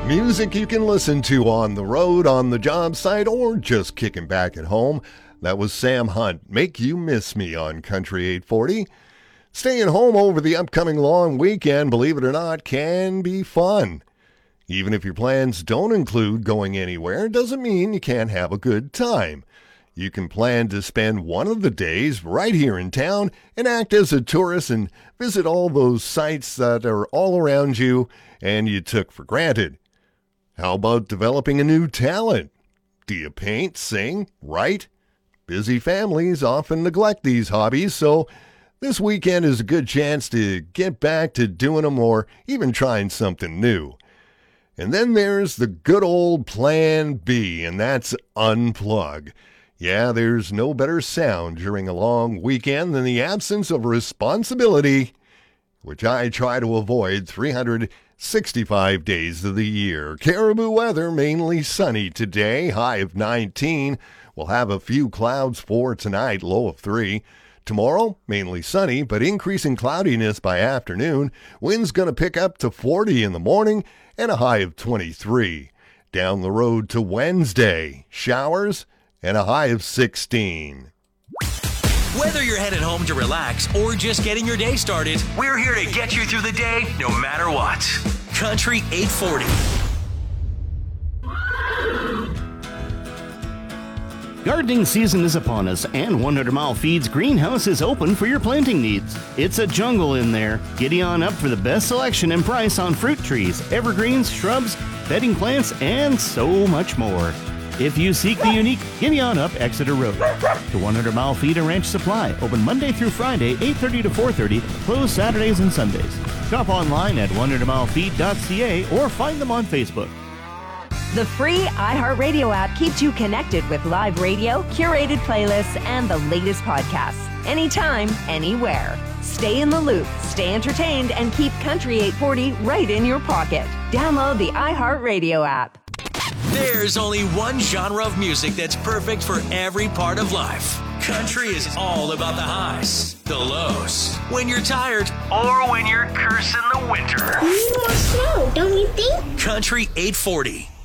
Music you can listen to on the road, on the job site, or just kicking back at home. That was Sam Hunt, Make You Miss Me on Country 840. Staying home over the upcoming long weekend, believe it or not, can be fun. Even if your plans don't include going anywhere, doesn't mean you can't have a good time. You can plan to spend one of the days right here in town and act as a tourist and visit all those sites that are all around you and you took for granted. How about developing a new talent? Do you paint, sing, write? Busy families often neglect these hobbies, so this weekend is a good chance to get back to doing them or even trying something new. And then there's the good old Plan B, and that's unplug. Yeah, there's no better sound during a long weekend than the absence of responsibility, which I try to avoid 365 days of the year. Caribou weather, mainly sunny today, high of 19. We'll have a few clouds for tonight, low of 3. Tomorrow, mainly sunny, but increasing cloudiness by afternoon. Wind's going to pick up to 40 in the morning and a high of 23. Down the road to Wednesday, showers and a high of 16. Whether you're headed home to relax or just getting your day started, we're here to get you through the day no matter what. Country 840. Gardening season is upon us, and 100 Mile Feeds greenhouse is open for your planting needs. It's a jungle in there. Get on up for the best selection and price on fruit trees, evergreens, shrubs, bedding plants, and so much more. If you seek the unique, get on up Exeter Road. The 100 Mile Feed and Ranch Supply, open Monday through Friday, 8:30 to 4:30, closed Saturdays and Sundays. Shop online at 100milefeed.ca or find them on Facebook. The free iHeartRadio app keeps you connected with live radio, curated playlists, and the latest podcasts. Anytime, anywhere. Stay in the loop, stay entertained, and keep Country 840 right in your pocket. Download the iHeartRadio app. There's only one genre of music that's perfect for every part of life. Country is all about the highs, the lows, when you're tired, or when you're cursing the winter. We need more snow, don't you think? Country 840.